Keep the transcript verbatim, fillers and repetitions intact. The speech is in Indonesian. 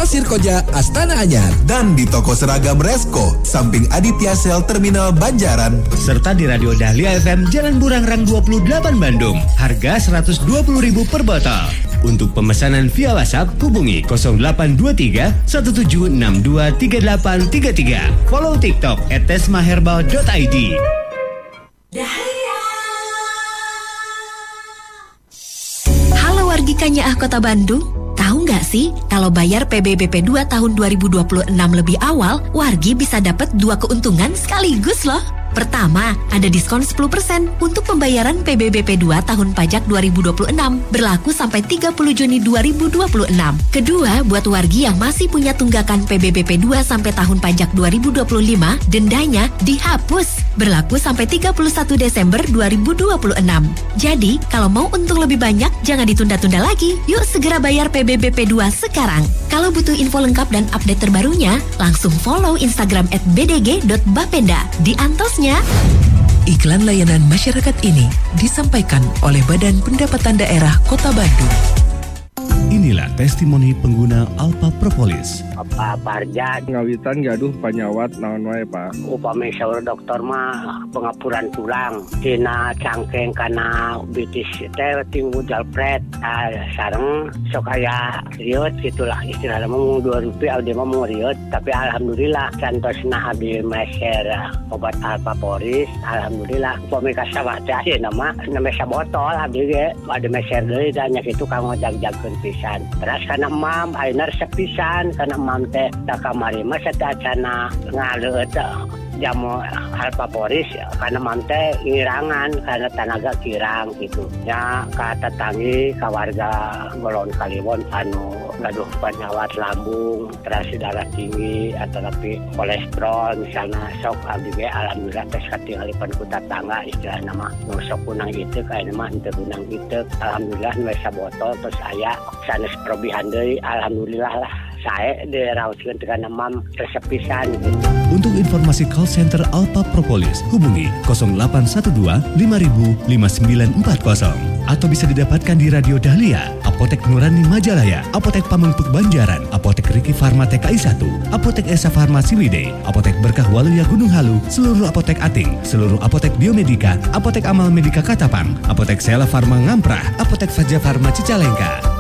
Pasir Koja, Astana Anyar. Dan di toko seragam Resko, samping Aditya Sel Terminal Banjaran. Serta di Radio Dahlia F M Jalan Burangrang dua puluh delapan Bandung. Harga seratus dua puluh ribu per botol. Untuk pemesanan via WhatsApp, hubungi nol delapan dua tiga satu tujuh enam dua tiga delapan tiga tiga. Follow TikTok at tesmaherbal dot i d. Halo wargi Kanyaah Kota Bandung. Tahu nggak sih, kalau bayar P B B P dua tahun dua ribu dua puluh enam lebih awal, wargi bisa dapat dua keuntungan sekaligus loh. Pertama, ada diskon sepuluh persen untuk pembayaran P B B P dua tahun pajak dua ribu dua puluh enam, berlaku sampai tiga puluh Juni dua ribu dua puluh enam. Kedua, buat wargi yang masih punya tunggakan P B B P dua sampai tahun pajak dua ribu dua puluh lima, dendanya dihapus, berlaku sampai tiga puluh satu Desember dua ribu dua puluh enam. Jadi, kalau mau untung lebih banyak, jangan ditunda-tunda lagi. Yuk segera bayar P B B P dua sekarang. Kalau butuh info lengkap dan update terbarunya, langsung follow Instagram at b d g dot bapenda. Di antosnya. Iklan layanan masyarakat ini disampaikan oleh Badan Pendapatan Daerah Kota Bandung. Inilah testimoni pengguna Alpha Propolis. Apa parja ngawitan gaduh panyawat naon wae Pak. Upami saur dokter mah pengapuran tulang tina cangkeng kana bitis teh tinggu jalpret ah, sareng sok aya riot gitulah istilahna mah dua rupiah abdi mah mau riot tapi alhamdulillah cantosna abdi meser obat Alpha Propolis alhamdulillah upami kasawah teh ayeuna mah nembe sabotol abdi ge ade meser deui da nya kitu kanggo jag-jagkeun pisan. Terus kana mam ayeuna resep pisan kana mam teh da kamari mah satacana ngaleut jamu Alpha Propolis karena mam teh ngirangan karena tenaga kirang gitu. Ya ka tetanggi ka warga Golon Kaliwon anu gaduh penyawat lambung, terasi darah tinggi atau tapi kolesterol misalnya sok abdi ge alhamdulillah tes katingalipun ku tetangga istilahna mah nu sok kunang itu kayak mah henteu kunang itu alhamdulillah nu sabotol terus aya sanes probihan deui alhamdulillah lah sae diraoskeun tekan mam resep pisan gitu. Untuk informasi call center Alpha Propolis, hubungi nol delapan satu dua lima ribu lima sembilan empat nol atau bisa didapatkan di Radio Dahlia, Apotek Nurani Majalaya, Apotek Pamengpeuk Banjaran, Apotek Riki Farma T K I satu, Apotek Esa Farma Ciwidey, Apotek Berkah Waluya Gunung Halu, seluruh apotek Ating, seluruh apotek Biomedika, Apotek Amal Medika Katapang, Apotek Sela Farma Ngamprah, Apotek Faja Farma Cicalengka.